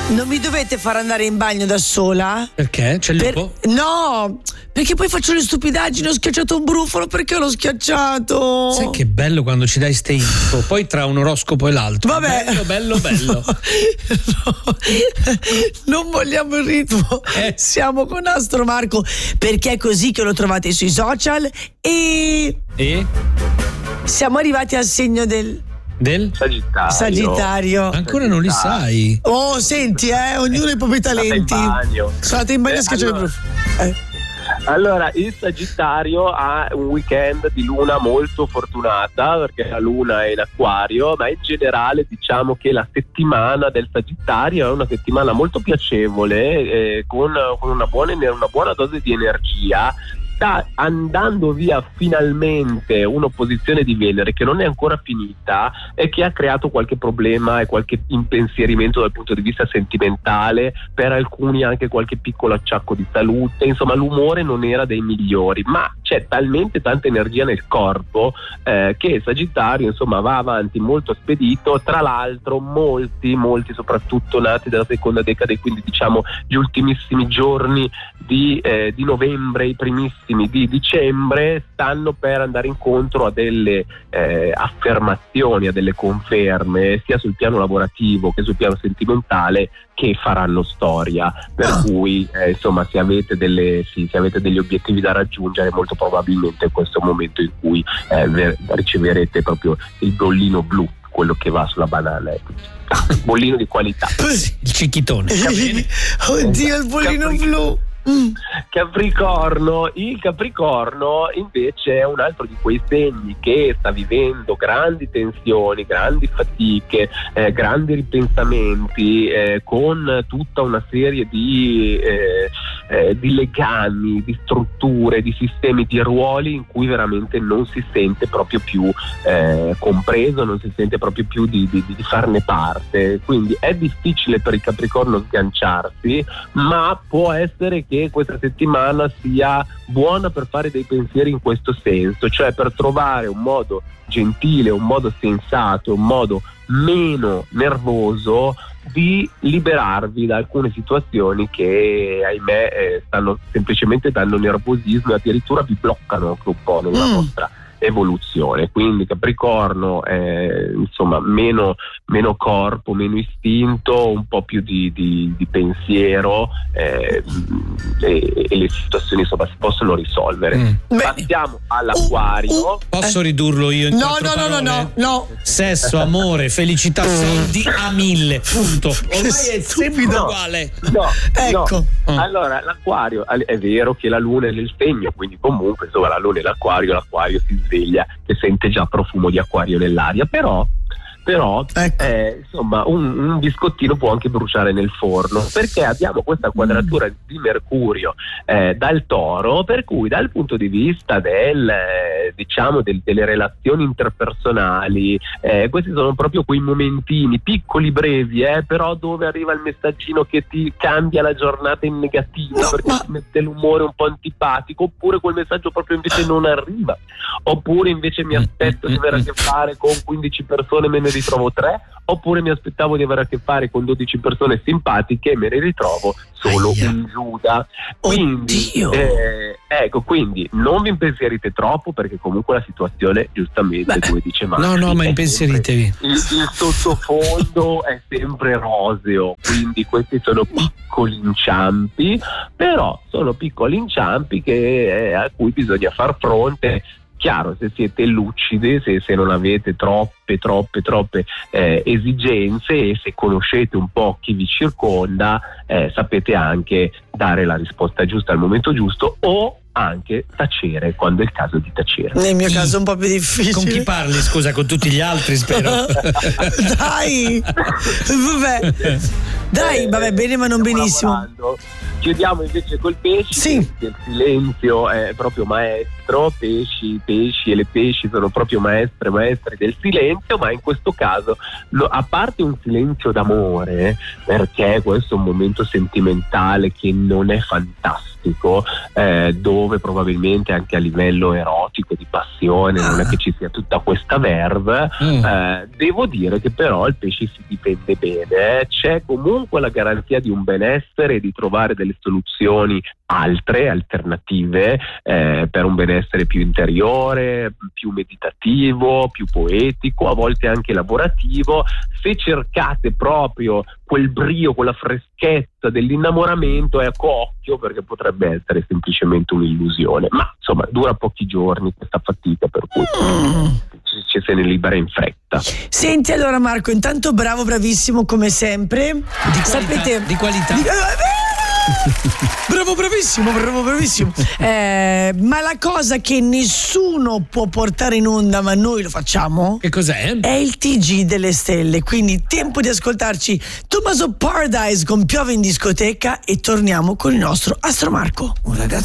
Non mi dovete far andare in bagno da sola? Perché? C'è il lupo? No, perché poi faccio le stupidaggini, ho schiacciato un brufolo, perché l'ho schiacciato? Sai che bello quando ci dai ste info, poi tra un oroscopo e l'altro. Vabbè. Bello. No, non vogliamo il ritmo. Siamo con Astro Marco, perché è così che lo trovate sui social e siamo arrivati al segno del Sagittario. Ancora non li sai. Oh, senti, ognuno ha i propri talenti. State in bagno a schiacciare il brufolo. Allora, il Sagittario ha un weekend di luna molto fortunata, perché la luna è in Acquario, ma in generale diciamo che la settimana del Sagittario è una settimana molto piacevole, con una buona dose di energia. Sta andando via finalmente un'opposizione di Venere che non è ancora finita e che ha creato qualche problema e qualche impensierimento dal punto di vista sentimentale, per alcuni anche qualche piccolo acciacco di salute, insomma l'umore non era dei migliori, ma c'è talmente tanta energia nel corpo che Sagittario insomma va avanti molto spedito. Tra l'altro molti soprattutto nati dalla seconda decade, quindi diciamo gli ultimissimi giorni di novembre, i primissimi di dicembre, stanno per andare incontro a delle affermazioni, a delle conferme, sia sul piano lavorativo che sul piano sentimentale, che faranno storia, per cui insomma se avete degli obiettivi da raggiungere, molto probabilmente è questo momento in cui riceverete proprio il bollino blu, quello che va sulla banana, bollino di qualità, il cicchitone. Oddio, il bollino blu. Capricorno. Il Capricorno invece è un altro di quei segni che sta vivendo grandi tensioni, grandi fatiche, grandi ripensamenti, con tutta una serie di legami, di strutture, di sistemi, di ruoli in cui veramente non si sente proprio più compreso, non si sente proprio più di farne parte. Quindi è difficile per il Capricorno sganciarsi, ma può essere che questa settimana sia buona per fare dei pensieri in questo senso, cioè per trovare un modo gentile, un modo sensato, un modo meno nervoso di liberarvi da alcune situazioni che ahimè stanno semplicemente dando nervosismo e addirittura vi bloccano anche un po' nella vostra evoluzione. Quindi Capricorno insomma meno corpo, meno istinto, un po' più di pensiero, e le situazioni insomma si possono risolvere. Passiamo all'Acquario. Posso ridurlo io in quattro parole? No. Sesso, amore, felicità, soldi a 1000, punto. Ormai è sempre uguale. Ecco. Allora l'Acquario, è vero che la luna è nel segno, quindi comunque insomma la luna è l'Acquario si sveglia e sente già profumo di acquario nell'aria, però ecco. Insomma un biscottino può anche bruciare nel forno, perché abbiamo questa quadratura di Mercurio dal Toro, per cui dal punto di vista delle relazioni interpersonali, questi sono proprio quei momentini piccoli, brevi, però dove arriva il messaggino che ti cambia la giornata in negativo, perché ti mette l'umore un po' antipatico, oppure quel messaggio proprio invece non arriva, oppure invece mi aspetto di avere a che fare con 15 persone, me ne ritrovo 3, oppure mi aspettavo di avere a che fare con 12 persone simpatiche e me ne ritrovo solo un Giuda. Quindi quindi non vi impensierite troppo, perché comunque la situazione, giustamente come dice Mari, ma impensieritevi, il sottofondo è sempre roseo, quindi questi sono piccoli inciampi, però sono piccoli inciampi a cui bisogna far fronte. Chiaro, se siete lucidi, se non avete troppe esigenze, e se conoscete un po' chi vi circonda, sapete anche dare la risposta giusta al momento giusto, o anche tacere quando è il caso di tacere. Nel mio caso è un po' più difficile. Con chi parli, scusa? Con tutti gli altri, spero. Dai, vabbè, bene ma non benissimo. Chiudiamo invece col Pesci. Sì. Il silenzio è proprio maestro, maestro, pesci e le pesci sono proprio maestri del silenzio, ma in questo caso a parte un silenzio d'amore, perché questo è un momento sentimentale che non è fantastico, dove probabilmente anche a livello erotico, di passione, non è che ci sia tutta questa verve, devo dire che però il pesce si difende bene, c'è comunque la garanzia di un benessere e di trovare delle soluzioni alternative per un benessere più interiore, più meditativo, più poetico, a volte anche lavorativo. Se cercate proprio quel brio, quella freschezza dell'innamoramento, ecco, occhio, perché potrebbe essere semplicemente un'illusione, ma insomma dura pochi giorni questa fatica, per cui ci se ne libera in fretta. Senti, allora Marco, intanto bravissimo come sempre, di qualità. Bravissimo. Ma la cosa che nessuno può portare in onda, ma noi lo facciamo, che cos'è? È il TG delle stelle. Quindi tempo di ascoltarci Tommaso Paradise con Piove in discoteca e torniamo con il nostro Astro Marco. Un ragazzo